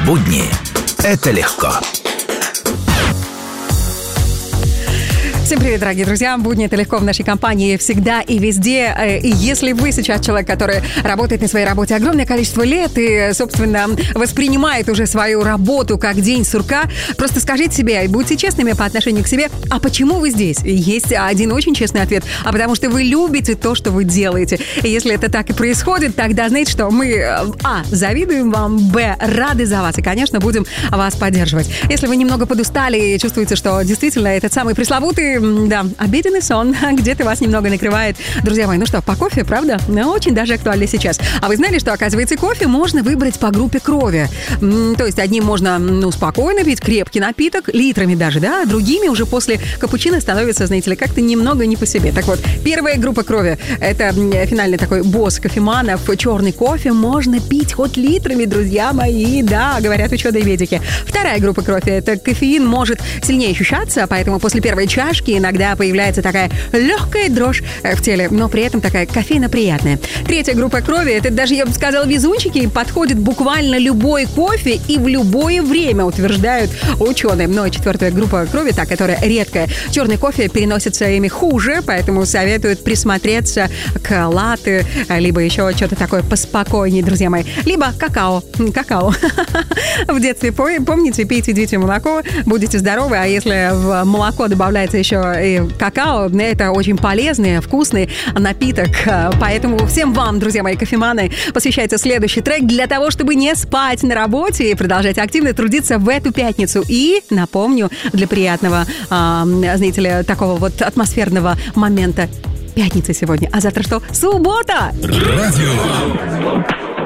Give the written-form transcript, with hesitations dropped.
Будни – это легко. Всем привет, дорогие друзья! Будни это легко в нашей компании всегда и везде. И если вы сейчас человек, который работает на своей работе огромное количество лет и, собственно, воспринимает уже свою работу как день сурка, просто скажите себе и будьте честными по отношению к себе, а почему вы здесь? Есть один очень честный ответ, а потому что вы любите то, что вы делаете. И если это так и происходит, тогда знаете, что мы, завидуем вам, рады за вас и, конечно, будем вас поддерживать. Если вы немного подустали и чувствуете, что действительно этот самый пресловутый обеденный сон где-то вас немного накрывает. Друзья мои, ну что, по кофе, правда? Очень даже актуально сейчас. А вы знали, что, оказывается, кофе можно выбрать по группе крови? То есть одним можно, спокойно пить крепкий напиток, литрами даже, да? Другими уже после капучино становится, знаете ли, как-то немного не по себе. Так вот, первая группа крови – это финальный такой босс кофеманов. Черный кофе можно пить хоть литрами, друзья мои. Да, говорят ученые-медики. Вторая группа крови – это кофеин может сильнее ощущаться, поэтому после первой чашки иногда появляется такая легкая дрожь в теле, но при этом такая кофейно-приятная. Третья группа крови, это даже, я бы сказала, везунчики, подходит буквально любой кофе и в любое время, утверждают ученые. Но четвертая группа крови, та, которая редкая, черный кофе переносится ими хуже, поэтому советуют присмотреться к латте, либо еще что-то такое поспокойнее, друзья мои. Либо какао. В детстве, помните, пейте, идите молоко, будете здоровы, а если в молоко добавляется еще и какао, это очень полезный, вкусный напиток. Поэтому всем вам, друзья мои кофеманы, посвящается следующий трек для того, чтобы не спать на работе и продолжать активно трудиться в эту пятницу. И, напомню, для приятного, знаете ли, такого вот атмосферного момента, пятница сегодня, а завтра что? Суббота! Радио